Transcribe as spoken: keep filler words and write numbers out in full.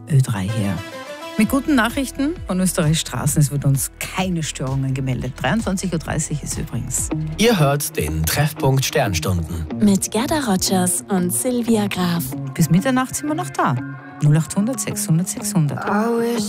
Ö drei her. Mit guten Nachrichten von Österreichs Straßen. Es wird uns keine Störungen gemeldet. dreiundzwanzig Uhr dreißig ist übrigens. Ihr hört den Treffpunkt Sternstunden. Mit Gerda Rogers und Silvia Graf. Bis Mitternacht sind wir noch da. null acht hundert sechshundert sechshundert.